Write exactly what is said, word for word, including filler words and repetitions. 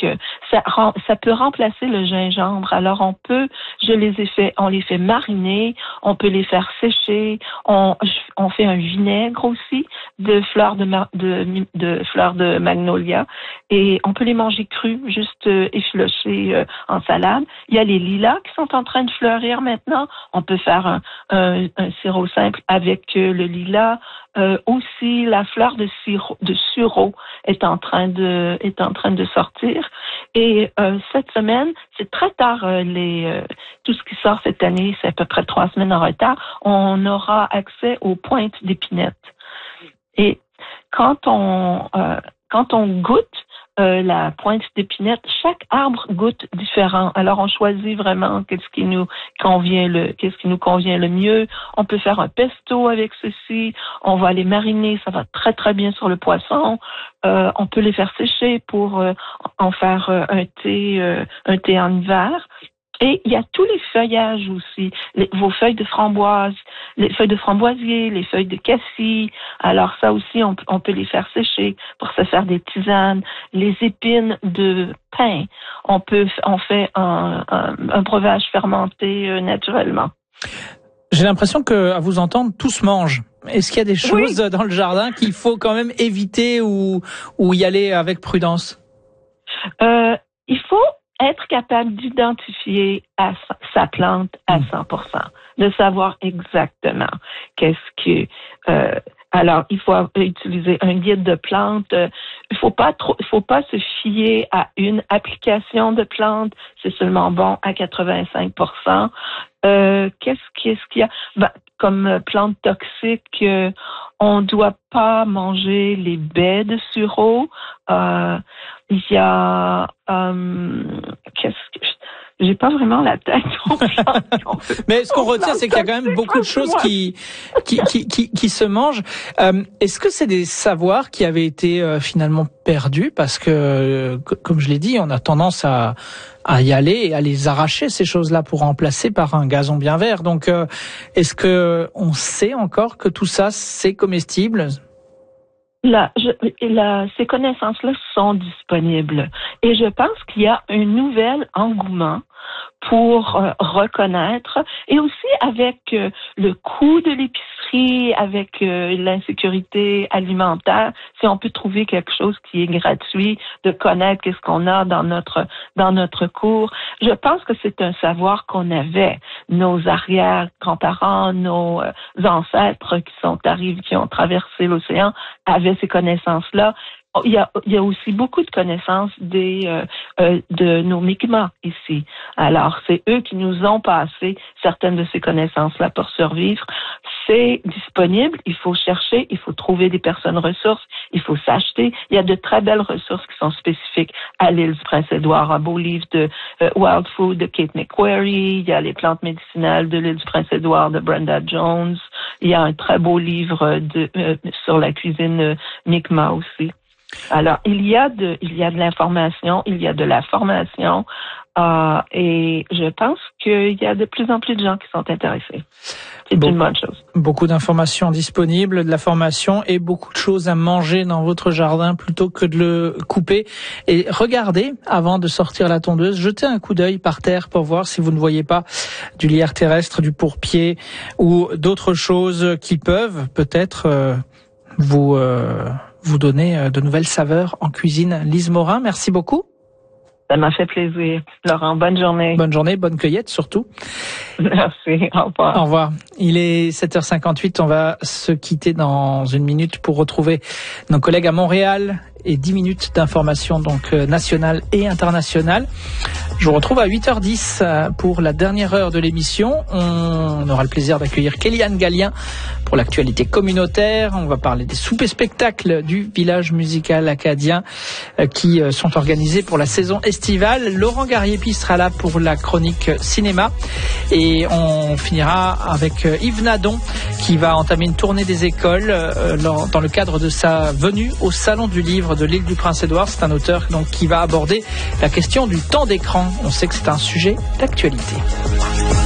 euh, ça, rem, ça peut remplacer le gingembre. Alors on peut, je les ai fait, on les fait mariner, on peut les faire sécher, on, on fait un vinaigre aussi de fleurs de, de, de fleurs de magnolia et on peut les manger crus, juste euh, effilochés euh, en salade. Il y a les lilas qui sont en train de fleurir maintenant. On peut faire un, un, un sirop simple avec euh, le lilas. Euh, aussi, la fleur de, siro, de sureau est en train de est en train de sortir. Et euh, cette semaine, c'est très tard. Euh, les euh, tout ce qui sort cette année, c'est à peu près trois semaines en retard. On aura accès aux pointes d'épinette. Et quand on euh, quand on goûte euh, la pointe d'épinette, chaque arbre goûte différent. Alors on choisit vraiment qu'est-ce qui nous convient le qu'est-ce qui nous convient le mieux. On peut faire un pesto avec ceci. On va les mariner, ça va très très bien sur le poisson. Euh, on peut les faire sécher pour euh, en faire euh, un thé euh, un thé en hiver. Et il y a tous les feuillages aussi, les, vos feuilles de framboise, les feuilles de framboisier, les feuilles de cassis. Alors ça aussi, on, on peut les faire sécher pour se faire des tisanes. Les épines de pin, on peut, on fait un, un, un breuvage fermenté euh, naturellement. J'ai l'impression que, à vous entendre, tout se mange. Est-ce qu'il y a des choses oui. dans le jardin qu'il faut quand même éviter ou, ou y aller avec prudence? Euh, il faut être capable d'identifier à sa plante à cent pour cent, de savoir exactement qu'est-ce que... Euh, alors, il faut utiliser un guide de plantes. Il faut pas trop, il faut pas se fier à une application de plantes. C'est seulement bon à quatre-vingt-cinq pour cent. Euh, qu'est-ce, qu'est-ce qu'il y a? Ben, comme plantes toxiques, euh, on doit pas manger les baies de sureau. Euh, il y a, euh, qu'est-ce que j'ai pas vraiment la tête. Mais ce qu'on retient, c'est qu'il y a quand même beaucoup de choses qui qui qui qui, qui se mangent. Euh, est-ce que c'est des savoirs qui avaient été euh, finalement perdus parce que, euh, comme je l'ai dit, on a tendance à à y aller et à les arracher ces choses-là pour remplacer par un gazon bien vert. Donc, euh, est-ce que on sait encore que tout ça c'est comestible? Là, je, là, ces connaissances-là sont disponibles et je pense qu'il y a un nouvel engouement pour euh, reconnaître et aussi avec euh, le coût de l'épicerie, avec euh, l'insécurité alimentaire, si on peut trouver quelque chose qui est gratuit, de connaître qu'est-ce qu'on a dans notre dans notre cours. Je pense que c'est un savoir qu'on avait. Nos arrière-grands-parents, nos euh, ancêtres qui sont arrivés, qui ont traversé l'océan, avaient ces connaissances-là. Il y a, il y a aussi beaucoup de connaissances des euh, euh, de nos Mi'kmaq ici. Alors, c'est eux qui nous ont passé certaines de ces connaissances-là pour survivre. C'est disponible, il faut chercher, il faut trouver des personnes ressources, il faut s'acheter. Il y a de très belles ressources qui sont spécifiques à l'île du Prince-Édouard. Un beau livre de euh, Wild Food de Kate McQuarrie. Il y a les plantes médicinales de l'île du Prince-Édouard de Brenda Jones. Il y a un très beau livre de, euh, sur la cuisine euh, Mi'kmaq aussi. Alors, il y a de, il y a de l'information, il y a de la formation, euh, et je pense qu'il y a de plus en plus de gens qui sont intéressés. C'est bon, une bonne chose. Beaucoup d'informations disponibles, de la formation et beaucoup de choses à manger dans votre jardin plutôt que de le couper. Et regardez, avant de sortir la tondeuse, jetez un coup d'œil par terre pour voir si vous ne voyez pas du lierre terrestre, du pourpier ou d'autres choses qui peuvent peut-être euh, vous... Euh, vous donner de nouvelles saveurs en cuisine. Lise Morin, merci beaucoup. Ça m'a fait plaisir. Laurent, bonne journée. Bonne journée, bonne cueillette surtout. Merci, au revoir. Au revoir. Il est sept heures cinquante-huit, on va se quitter dans une minute pour retrouver nos collègues à Montréal et dix minutes d'information donc nationale et internationale. Je vous retrouve à huit heures dix pour la dernière heure de l'émission. On aura le plaisir d'accueillir Kéliane Gallien pour l'actualité communautaire. On va parler des soupers spectacles du village musical acadien qui sont organisés pour la saison estivale. Laurent Gariepi sera là pour la chronique cinéma. Et on finira avec Yves Nadon qui va entamer une tournée des écoles dans le cadre de sa venue au Salon du Livre de l'île du Prince-Édouard. C'est un auteur donc qui va aborder la question du temps d'écran. On sait que c'est un sujet d'actualité.